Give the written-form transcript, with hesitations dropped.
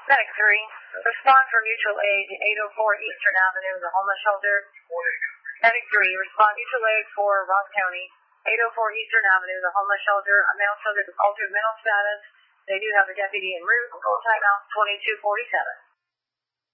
Medic 3, respond for mutual aid to 804 Eastern Avenue, the homeless shelter. Medic 3, respond mutual aid for Ross County, 804 Eastern Avenue, the homeless shelter. A male subject with altered mental status. They do have a deputy en route. Timeout 2247.